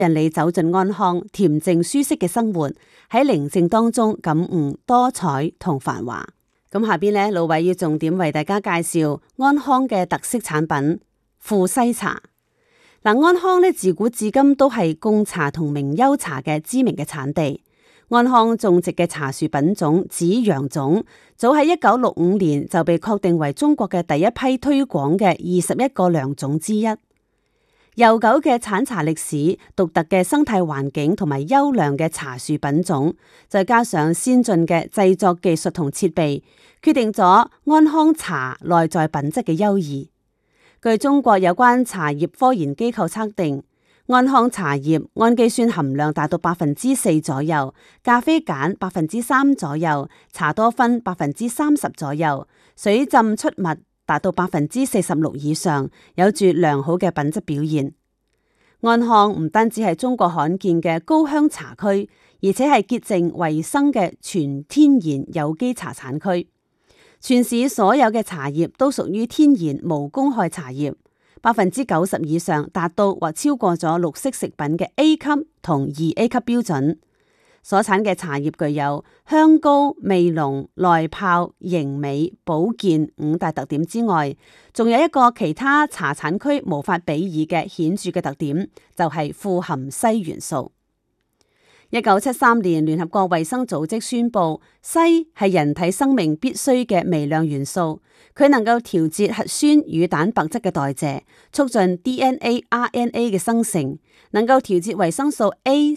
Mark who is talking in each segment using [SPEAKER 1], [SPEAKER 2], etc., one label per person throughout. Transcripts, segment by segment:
[SPEAKER 1] 人哋走進安康、恬靜舒適嘅生活，喺寧靜當中感悟多彩同繁華。咁下邊呢，老偉要重點為大家介紹安康嘅特色產品富西茶。嗱，安康呢自古至今都係貢茶同名優茶嘅知名嘅產地。安康種植嘅茶樹品種紫陽種，早喺1965年就被確定為中國嘅第一批推廣嘅21個良種之一。悠久嘅產茶歷史、獨特嘅生態環境同埋優良嘅茶樹品種，再加上先進嘅製作技術同設備，決定咗安康茶內在品質嘅優異。據中國有關茶葉科研機構測定，安康茶葉氨基酸含量達到4%左右，咖啡鹼3%左右，茶多酚30%左右，水浸出物達到46%以上，有住良好嘅品質表現。安康唔單止係中國罕見嘅高香茶區，而且係潔淨衛生嘅全天然有機茶產區。全市所有嘅茶葉都屬於天然無公害茶葉，90%以上達到或超過咗綠色食品嘅 A 級同2A 級標準。所產嘅茶葉具有香高、味濃、耐泡、型美、保健5大特點之外，仲有一個其他茶產區無法比擬嘅顯著嘅特點，就係富含硒元素。1973年，聯合國衛生組織宣布，硒係人體生命必須嘅微量元素，佢能夠調節核酸與蛋白質嘅代謝，促進 DNA、RNA 嘅生成，能夠調節維生素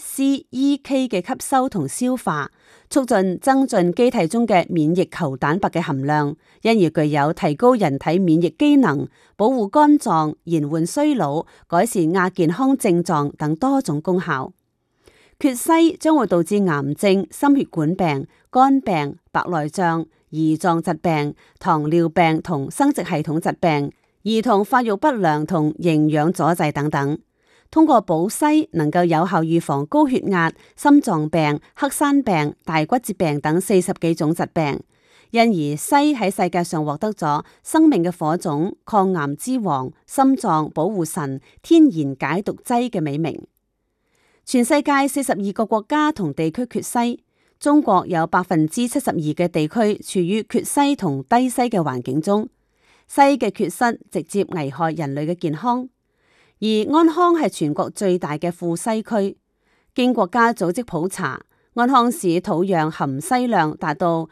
[SPEAKER 1] A、C、E、K 嘅吸收同消化，促進增進機體中嘅免疫球蛋白嘅含量，因而具有提高人體免疫機能、保護肝臟、延緩衰老、改善亞健康症狀等多種功效。缺硒將會導致癌症、心血管病、肝病、白內障、胰臟疾病、糖尿病同生殖系統疾病、兒童發育不良同營養阻滯等等。通過補硒能夠有效預防高血壓、心臟病、黑山病、大骨折病等40幾種疾病。因而硒喺世界上獲得咗生命嘅火種、抗癌之王、心臟保護神、天然解毒劑嘅美名。全世界42個國家同地區缺硒，中國有72%嘅地區處於缺硒同低硒嘅環境中。硒嘅缺失直接危害人類嘅健康。而安康係全國最大嘅富硒區，經國家組織普查，安康市土壤含硒量達到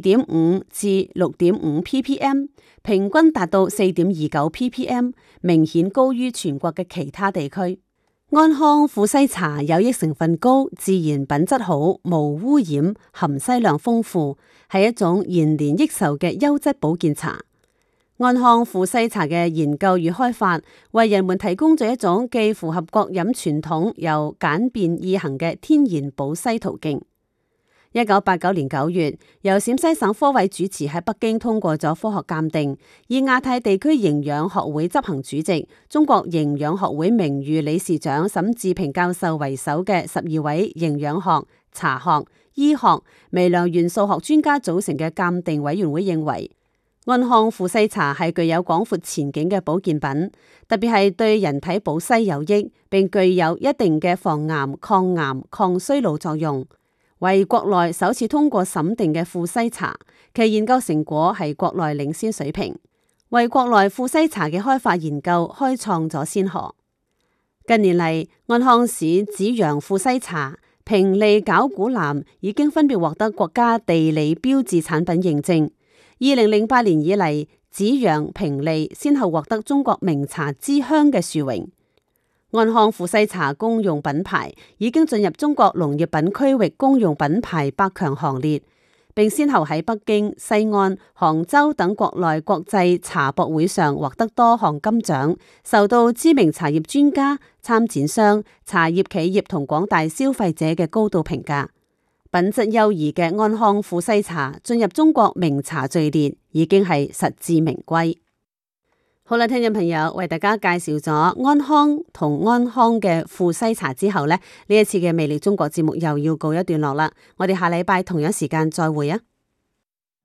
[SPEAKER 1] 2.5至6.5 ppm， 平均達到4.29 ppm， 明顯高於全國嘅其他地區。安康富硒茶有益成分高，自然品質好，無污染，含硒量豐富，係一種延年益壽嘅優質保健茶。安康富硒茶嘅研究與開發，為人們提供咗一種既符合國飲傳統又簡便易行嘅天然保硒途徑。1989年9月，由陝西省科委主持喺北京通過咗科學鑑定，以亞太地區營養學會執行主席、中國營養學會名譽理事長沈志平教授為首嘅12位營養學、茶學、醫學、微量元素學專家組成嘅鑑定委員會認為，安康富硒茶係具有廣闊前景嘅保健品，特別係對人體保硒有益，並具有一定嘅防癌、抗癌、抗衰老作用。為國內首次通過審定嘅富硒茶，其研究成果係國內領先水平，為國內富硒茶嘅開發研究開創咗先河。近年嚟，安康市紫陽富硒茶、平利皎股藍已經分別獲得國家地理標誌產品認證。2008年以嚟，紫陽、平利先後獲得中國名茶之鄉嘅殊榮。安康富硒茶公用品牌已經進入中國農業品區域公用品牌100強行列，並先後喺北京、西安、杭州等國內國際茶博會上獲得多項金獎，受到知名茶葉專家、參展商、茶葉企業同廣大消費者嘅高度評價。品質優異嘅安康富硒茶進入中國名茶序列，已經係實至名歸。好啦，聽眾朋友，為大家介紹咗安康同安康嘅富硒茶之後呢，呢一次嘅魅力中國節目又要告一段落啦。我哋下禮拜同樣時間再會啊！